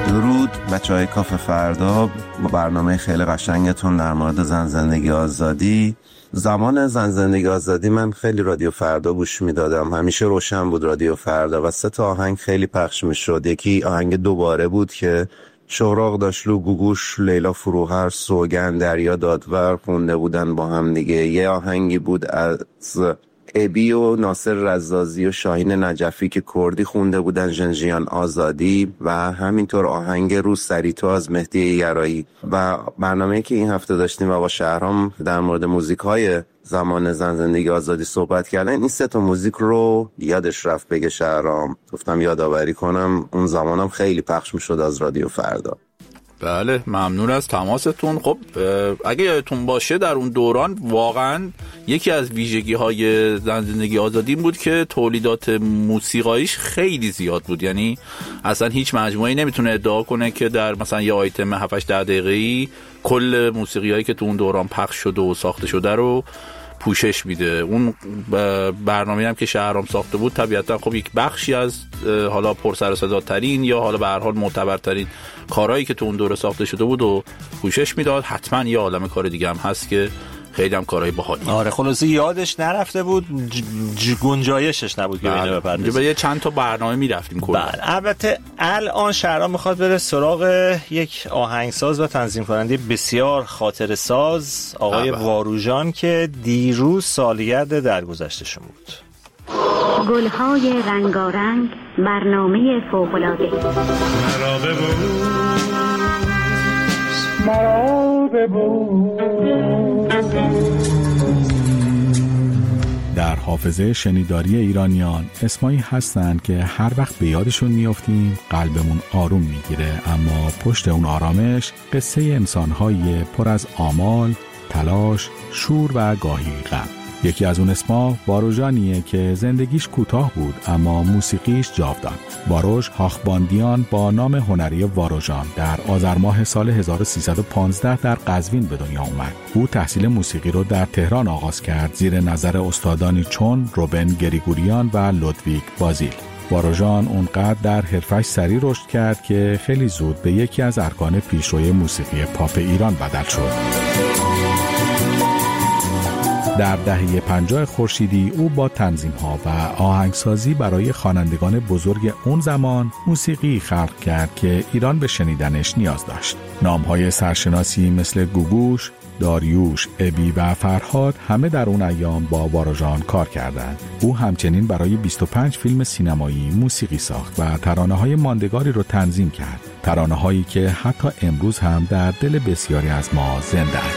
درود بچهای کافه فردا، با برنامه خیلی قشنگتون در مورد زن زندگی آزادی. زمان زن زندگی آزادی من خیلی رادیو فردا گوش میدادم، همیشه روشن بود رادیو فردا و 3 آهنگ خیلی پخش میشد. یکی آهنگ دوباره بود که شوراق داشلو، گوگوش، لیلا فروهر، سوگن، دریا دادور خونده بودن با هم دیگه. یه آهنگی بود از ابی و ناصر رزازی و شاهین نجفی که کردی خونده بودن، ژنژیان آزادی، و همینطور آهنگ روز سریتو از مهدی یرایی. و برنامه‌ای که این هفته داشتیم و با شهرام در مورد موزیک‌های زمان زن زندگی آزادی صحبت کردن، این 3 موزیک رو یادش رفت بگه شهرام، گفتم یادآوری کنم. اون زمانم خیلی پخش می‌شد از رادیو فردا. بله، ممنون از تماستون. خب اگه یادتون باشه در اون دوران واقعا یکی از ویژگی‌های زن زندگی آزادی بود که تولیدات موسیقاییش خیلی زیاد بود. یعنی اصلا هیچ مجموعه‌ای نمیتونه ادعا کنه که در مثلا یه آیتم 7-8 دقیقه‌ای کل موسیقیایی که تو اون دوران پخش شده و ساخته شده رو پوشش میده. اون برنامه‌ای هم که شهرام ساخته بود طبیعتا خب یک بخشی از حالا پرسر و صداترین یا حالا به هر حال معتبرترین کارهایی که تو اون دوره ساخته شده بود و پوشش میداد. حتما یه عالمه کار دیگه هم هست که خیلی هم کارهای باحالی. آره خلاصه یادش نرفته بود، گنجایشش نبود که اینو بپردازیم. به یه چند تا برنامه میرفتیم کلا. بله، البته الان شهرام میخواد بره سراغ یک آهنگساز و تنظیم کننده بسیار خاطره ساز، آقای واروژان، که دیروز سالگرد درگذشتشون بود. گلهای رنگارنگ، برنامه فوق‌العاده. مرا ببوس. در حافظه شنیداری ایرانیان اسمایی هستند که هر وقت به یادشون میافتیم قلبمون آروم میگیره، اما پشت اون آرامش قصه انسان‌های پر از آمال، تلاش، شور و گاهی غم. یکی از اون اسما واروژانیه که زندگیش کوتاه بود اما موسیقیش جاودان. واروژ هاخباندیان با نام هنری واروژان در آذر ماه سال 1315 در قزوین به دنیا اومد. او تحصیل موسیقی رو در تهران آغاز کرد زیر نظر استادانی چون روبن گریگوریان و لودویگ بازیل. واروژان اونقدر در حرفش سریع رشد کرد که خیلی زود به یکی از ارکان پیشروی موسیقی پاپ ایران بدل شد. در دهه 50 خورشیدی او با تنظیم‌ها و آهنگسازی برای خوانندگان بزرگ اون زمان موسیقی خلق کرد که ایران به شنیدنش نیاز داشت. نام‌های سرشناسی مثل گوگوش، داریوش، ابی و فرهاد همه در اون ایام با واروژان کار کردند. او همچنین برای 25 فیلم سینمایی موسیقی ساخت و ترانه‌های ماندگاری رو تنظیم کرد. ترانه‌هایی که حتی امروز هم در دل بسیاری از ما زنده است.